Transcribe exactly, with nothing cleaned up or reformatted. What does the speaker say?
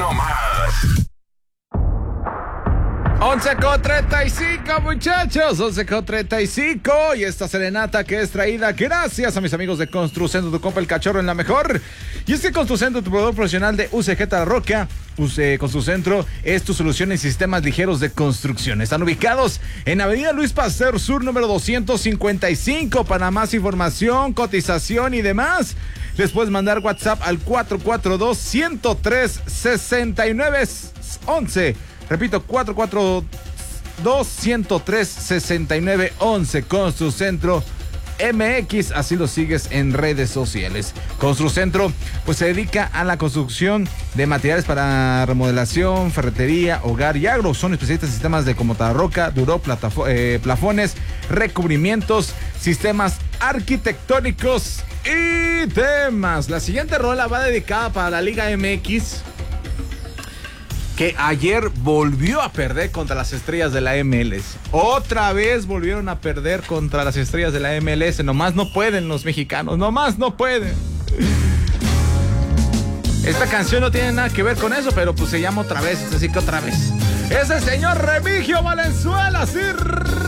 no más. once con treinta y cinco, muchachos, once con treinta y cinco, y esta serenata que es traída gracias a mis amigos de Construcentro, tu compa el cachorro en la mejor. Y es que Construcentro, tu proveedor profesional de U C G La Roca, U C Construcentro es tu solución en sistemas ligeros de construcción. Están ubicados en Avenida Luis Pasteur Sur, número doscientos cincuenta y cinco. Para más información, cotización y demás, les puedes mandar WhatsApp al cuatro cuatro dos, uno cero tres, seis nueve uno uno. Repito, cuatro cuatro dos, uno cero tres, seis nueve uno uno. Construcentro M X, así lo sigues en redes sociales. Construcentro, pues se dedica a la construcción de materiales para remodelación, ferretería, hogar y agro. Son especialistas en sistemas de como roca, duró, platafo- eh, plafones, recubrimientos, sistemas arquitectónicos y demás. La siguiente rola va dedicada para la Liga M X, que ayer volvió a perder contra las estrellas de la M L S. Otra vez volvieron a perder contra las estrellas de la M L S. Nomás no pueden los mexicanos, nomás no pueden. Esta canción no tiene nada que ver con eso, pero pues se llama Otra Vez, así que otra vez. Es el señor Remigio Valenzuela, sí.